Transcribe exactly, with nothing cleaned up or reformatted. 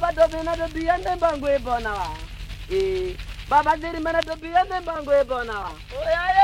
baba dobe na dobe yande bango e bonawa. Eh, baba diri mana dobe yande bango e bonawa. Oh ya